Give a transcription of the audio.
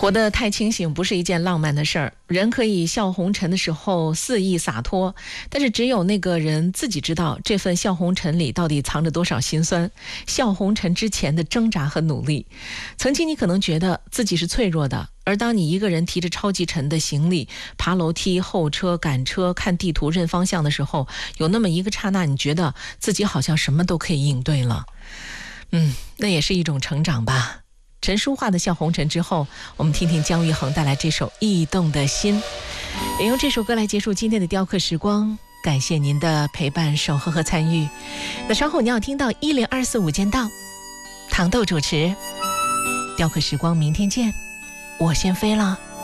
活得太清醒不是一件浪漫的事儿，人可以笑红尘的时候肆意洒脱，但是只有那个人自己知道这份笑红尘里到底藏着多少辛酸，笑红尘之前的挣扎和努力。曾经你可能觉得自己是脆弱的，而当你一个人提着超级沉的行李爬楼梯、候车、赶车、看地图、认方向的时候，有那么一个刹那，你觉得自己好像什么都可以应对了。那也是一种成长吧。陈淑桦的《笑红尘》之后，我们听听姜育恒带来这首《驿动的心》，也用这首歌来结束今天的雕刻时光。感谢您的陪伴、守候和参与。那稍后你要听到10245午间到，糖豆主持。雕刻时光，明天见，我先飞了。